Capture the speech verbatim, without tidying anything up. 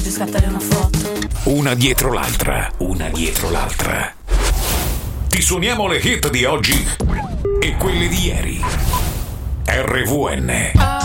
più scattare una foto. Una dietro l'altra, una dietro l'altra. Ti suoniamo le hit di oggi e quelle di ieri. R V N